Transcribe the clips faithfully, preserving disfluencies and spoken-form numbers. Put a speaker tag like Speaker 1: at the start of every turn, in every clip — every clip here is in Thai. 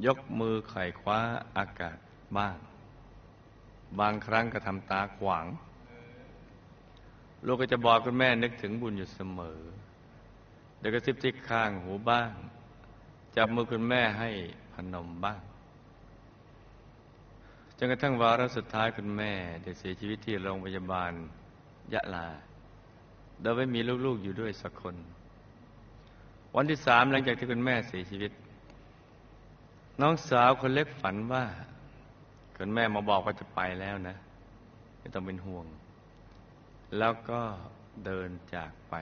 Speaker 1: ยกมือไขว่คว้าอากาศบ้างบางครั้งก็ทำตาขวางลูกก็จะบอกคุณแม่นึกถึงบุญอยู่เสมอเดี๋ยวก็ซิบที่ข้างหูบ้างจับมือคุณแม่ให้พนมบ้างจนกระทั่งวาระสุดท้ายคุณแม่ได้เสียชีวิตที่โรงพยาบาลยะลาโดยไม่มีลูกๆอยู่ด้วยสักคนวันที่สามหลังจากที่คุณแม่เสียชีวิตน้องสาวคนเล็กฝันว่าคุณแม่มาบอกว่าจะไปแล้วนะไม่ต้องเป็นห่วงแล้วก็เดินจากไป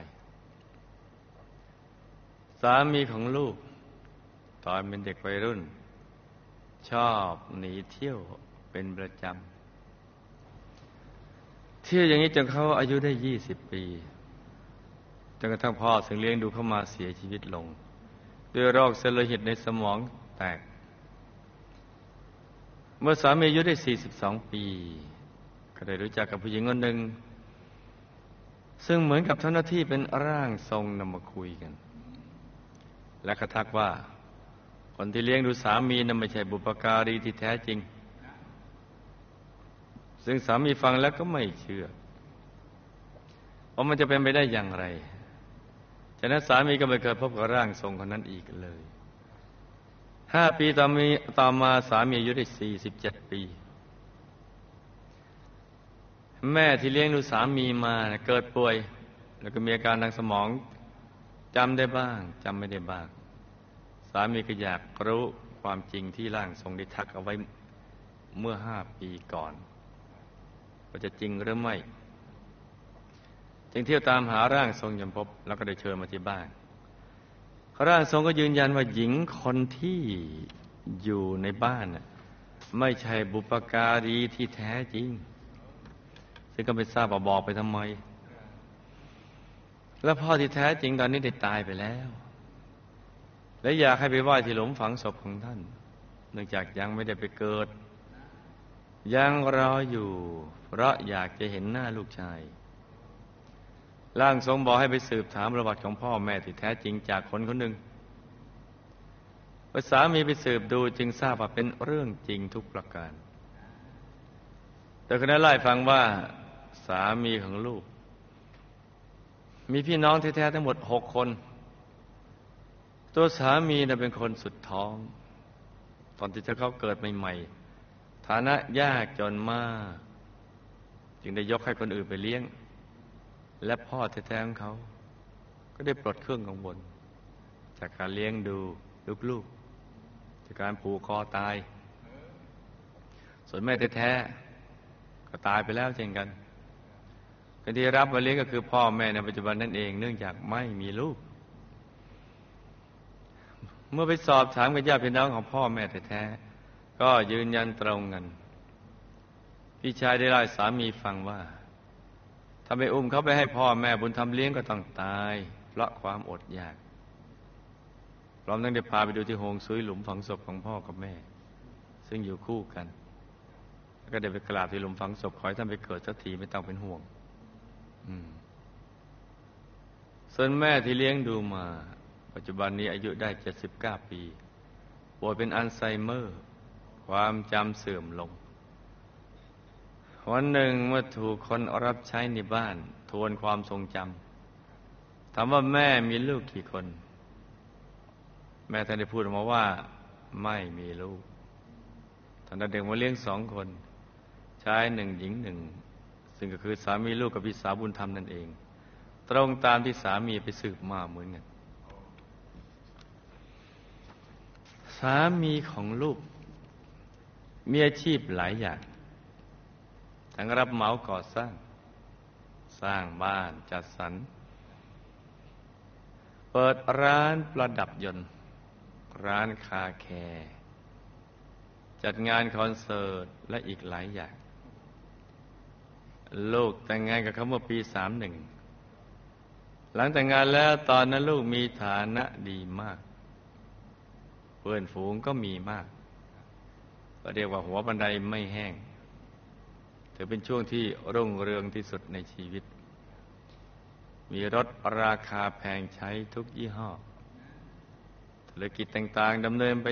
Speaker 1: สามีของลูกตอนเป็นเด็กวัยรุ่นชอบหนีเที่ยวเป็นประจำเที่ยวอย่างนี้จนเขาอายุได้ยี่สิบปีจนกระทั่งพ่อซึ่งเลี้ยงดูเขามาเสียชีวิตลงด้วยโรคเส้นโลหิตในสมองแตกเมื่อสามีอายุได้สี่สิบสองปีก็ได้รู้จักกับผู้หญิงคนหนึ่งซึ่งเหมือนกับทำหน้าที่เป็นร่างทรงนำมาคุยกันและกระทักว่าคนที่เลี้ยงดูสามีนั้นไม่ใช่บุพการีที่แท้จริงซึ่งสามีฟังแล้วก็ไม่เชื่อว่ามันจะเป็นไปได้อย่างไรฉะนั้นสามีก็ไม่เคยพบกับร่างทรงคนนั้นอีกเลยห้าปีต่อมีต่อมาสามีอายุได้สี่สิบเจ็ดปีแม่ที่เลี้ยงดูสามีมาเกิดป่วยแล้วก็มีอาการทางสมองจำได้บ้างจำไม่ได้บ้างสามีก็อยากรู้ความจริงที่ร่างทรงได้ทักเอาไว้เมื่อห้าปีก่อนว่าจะจริงหรือไม่จึงเที่ยวตามหาร่างทรงจนพบแล้วก็ได้เชิญมาที่บ้านร่างทรงก็ยืนยันว่าหญิงคนที่อยู่ในบ้านน่ะไม่ใช่บุพการีที่แท้จริงซึ่งก็ไม่ทราบว่าบอกไปทำไมและพ่อที่แท้จริงตอนนี้ได้ตายไปแล้วและอยากให้ไปไหว้ที่หลุมฝังศพของท่านเนื่องจากยังไม่ได้ไปเกิดยังรออยู่เพราะอยากจะเห็นหน้าลูกชายร่างทรงบอกให้ไปสืบถามประวัติของพ่อแม่ที่แท้จริงจากคนคนหนึ่งพอสามีไปสืบดูจึงทราบว่าเป็นเรื่องจริงทุกประการแต่คนนั้นเล่าให้ฟังว่าสามีของลูกมีพี่น้องแท้ๆทั้งหมดหกคนตัวสามีน่ะเป็นคนสุดท้องตอนที่เขาเกิดใหม่ๆฐานะยากจนมากจึงได้ยกให้คนอื่นไปเลี้ยงและพ่อแท้ๆของเขาก็ได้ปลดเครื่องกังวลจากการเลี้ยงดูลูกๆจากการผูกคอตายส่วนแม่แท้ๆก็ตายไปแล้วเช่นกันคนที่รับมาเลี้ยงก็คือพ่อแม่ในปัจจุบันนั่นเองเนื่องจากไม่มีลูกเมื่อไปสอบถามกับญาติพี่น้องของพ่อแม่แท้ๆก็ยืนยันตรงกันพี่ชายได้เล่าให้สามีฟังว่าถ้าไปอุ้มเขาไปให้พ่อแม่บุญธรรมเลี้ยงก็ต้องตายเพราะความอดอยากพร้อมทั้งได้พาไปดูที่โฮงซุยหลุมฝังศพของพ่อกับแม่ซึ่งอยู่คู่กันแล้วก็ได้ไปกราบที่หลุมฝังศพขอให้ท่านไปเกิดสักทีไม่ต้องเป็นห่วงส่วนแม่ที่เลี้ยงดูมาปัจจุบันนี้อายุได้เจ็ดสิบเก้าปีป่วยเป็นอัลไซเมอร์ความจำเสื่อมลงวันหนึ่งเมื่อถูกคนรับใช้ในบ้านทวนความทรงจำถามว่าแม่มีลูกกี่คนแม่ท่านได้พูดออกมาว่าไม่มีลูกท่านได้เด็กมาเลี้ยงสองคนชายหนึ่งหญิงหนึ่งซึ่งก็คือสามีลูกกับพี่สาวบุญธรรมนั่นเองตรงตามที่สามีไปสืบมาเหมือนกันสามีของลูกมีอาชีพหลายอย่างทั้งรับเหมาก่อสร้างสร้างบ้านจัดสรรเปิดร้านประดับยนต์ร้านคาแคร์จัดงานคอนเสิร์ตและอีกหลายอย่างลูกแต่งงานกับเขาเมื่อปีสามหนึ่งหลังแต่งงานแล้วตอนนั้นลูกมีฐานะดีมากเพื่อนฝูงก็มีมากก็เรียกว่าหัวบันไดไม่แห้งถือเป็นช่วงที่รุ่งเรืองที่สุดในชีวิตมีรถราคาแพงใช้ทุกยี่ห้อธุรกิจต่างๆดำเนินไป